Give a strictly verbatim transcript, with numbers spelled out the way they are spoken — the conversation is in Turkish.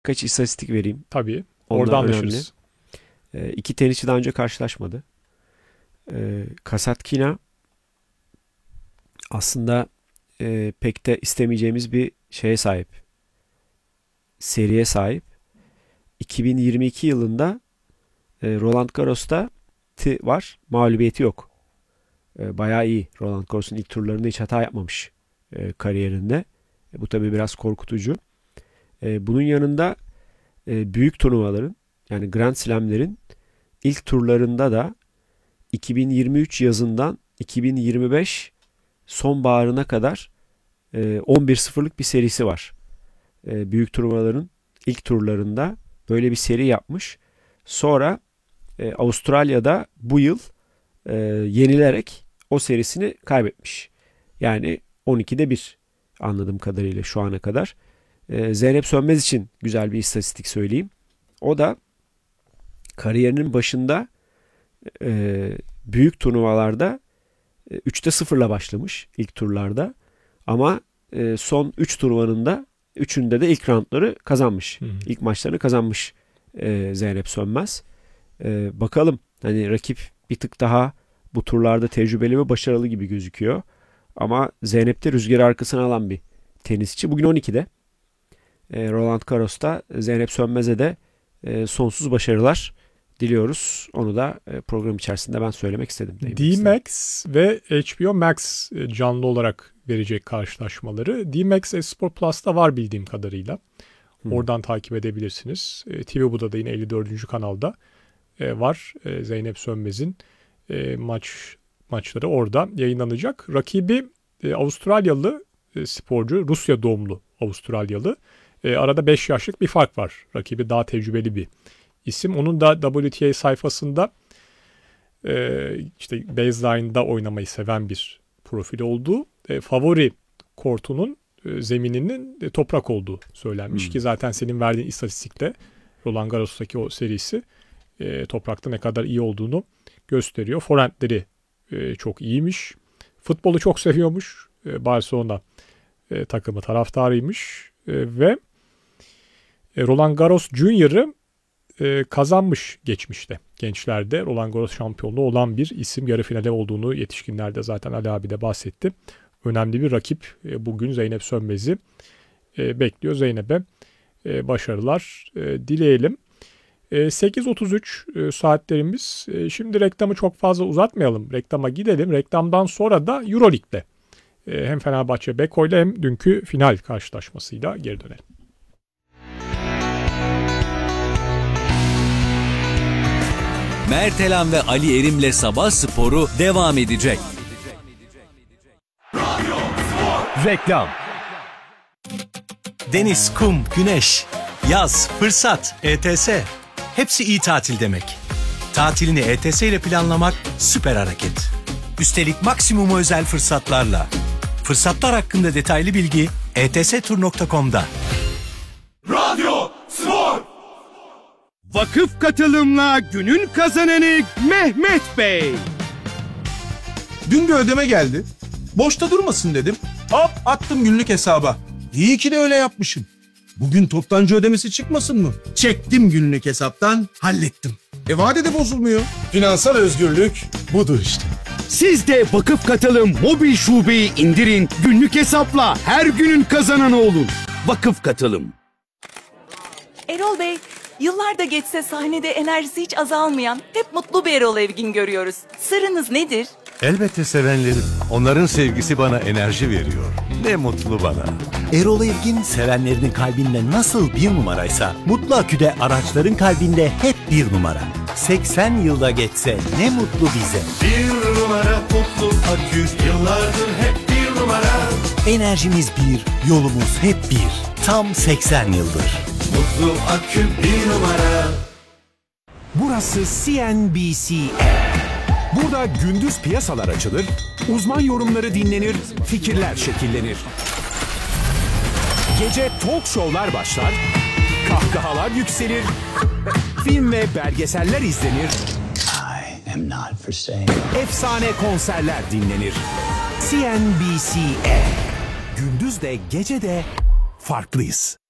Kaç istatistik vereyim. Tabii. Onlar Oradan önemli. anlaşırız. E, iki tenisçi daha önce karşılaşmadı. E, Kasatkina aslında e, pek de istemeyeceğimiz bir şeye sahip. Seriye sahip. iki bin yirmi iki yılında e, Roland Garros'ta ti var. Mağlubiyeti yok. E, bayağı iyi. Roland Garros'un ilk turlarında hiç hata yapmamış e, kariyerinde. E, bu tabii biraz korkutucu. E, bunun yanında e, büyük turnuvaların yani Grand Slam'lerin ilk turlarında da iki bin yirmi üç yazından iki bin yirmi beş sonbaharına kadar e, on bir sıfırlık bir serisi var. E, büyük turnuvaların ilk turlarında böyle bir seri yapmış. Sonra e, Avustralya'da bu yıl e, yenilerek o serisini kaybetmiş. Yani on ikide bir anladığım kadarıyla şu ana kadar. E, Zeynep Sönmez için güzel bir istatistik söyleyeyim. O da kariyerinin başında e, büyük turnuvalarda e, üçte sıfırla başlamış ilk turlarda. Ama e, son üç turnuvanın da üçünde de ilk roundları kazanmış. Hı hı. İlk maçlarını kazanmış e, Zeynep Sönmez. E, bakalım hani rakip bir tık daha bu turlarda tecrübeli ve başarılı gibi gözüküyor. Ama Zeynep de rüzgarı arkasına alan bir tenisçi. Bugün on ikide e, Roland Garros'ta Zeynep Sönmez'e de e, sonsuz başarılar diliyoruz. Onu da e, program içerisinde ben söylemek istedim. D-Max ve H B O Max canlı olarak verecek karşılaşmaları. D-Max Espor Plus'ta var bildiğim kadarıyla. Hmm. Oradan takip edebilirsiniz. E, T V Bu'da da yine elli dördüncü kanalda e, var. E, Zeynep Sönmez'in e, maç maçları orada yayınlanacak. Rakibi e, Avustralyalı e, sporcu, Rusya doğumlu Avustralyalı. E, arada beş yaşlık bir fark var. Rakibi daha tecrübeli bir isim. Onun da W T A sayfasında e, işte baseline'da oynamayı seven bir profil olduğu, e, favori kortunun e, zemininin e, toprak olduğu söylenmiş hmm. ki zaten senin verdiğin istatistikte Roland Garros'taki o serisi e, toprakta ne kadar iyi olduğunu gösteriyor. Forehandleri e, çok iyiymiş. Futbolu çok seviyormuş. E, Barcelona e, takımı taraftarıymış e, ve e, Roland Garros Junior'ı e, kazanmış geçmişte. Gençlerde Roland Garros şampiyonluğu olan bir isim, yarı finale olduğunu yetişkinlerde zaten Ali abi de bahsetti. Önemli bir rakip e, bugün Zeynep Sönmez'i e, bekliyor. Zeynep'e e, başarılar e, dileyelim. E, sekiz otuz üç e, saatlerimiz. E, şimdi reklamı çok fazla uzatmayalım. Reklama gidelim. Reklamdan sonra da Euroleague'de e, hem Fenerbahçe Beko ile hem dünkü final karşılaşmasıyla geri dönelim. Mertelan ve Ali Erim'le Sabah Sporu devam edecek. Reklam. Deniz, kum, güneş, yaz, fırsat, E T S. Hepsi iyi tatil demek. Tatilini E T S ile planlamak süper hareket. Üstelik maksimum özel fırsatlarla. Fırsatlar hakkında detaylı bilgi e t s tur nokta com'da. Radyo Spor. Vakıf katılımla günün kazananı Mehmet Bey. Dün bir ödeme geldi. Boşta durmasın dedim. Hop attım günlük hesaba. İyi ki de öyle yapmışım. Bugün toptancı ödemesi çıkmasın mı? Çektim günlük hesaptan, hallettim. E vadede bozulmuyor. Finansal özgürlük budur işte. Siz de Vakıf Katılım mobil şubeyi indirin. Günlük hesapla her günün kazananı olun. Vakıf Katılım. Erol Bey, yıllar da geçse sahnede enerjisi hiç azalmayan, hep mutlu bir Erol Evgin görüyoruz. Sırrınız nedir? Elbette sevenlerim. Onların sevgisi bana enerji veriyor. Ne mutlu bana. Erol Evgin sevenlerinin kalbinde nasıl bir numaraysa Mutlu Akü'de araçların kalbinde hep bir numara. seksen yılda geçse ne mutlu bize. Bir numara Mutlu Akü, yıllardır hep bir numara. Enerjimiz bir, yolumuz hep bir. Tam seksen yıldır. Mutlu Akü bir numara. Burası C N B C. Burada gündüz piyasalar açılır, uzman yorumları dinlenir, fikirler şekillenir. Gece talk show'lar başlar, kahkahalar yükselir, film ve belgeseller izlenir. I am not for sale. Efsane konserler dinlenir. C N B C. Gündüz de gece de farklıyız.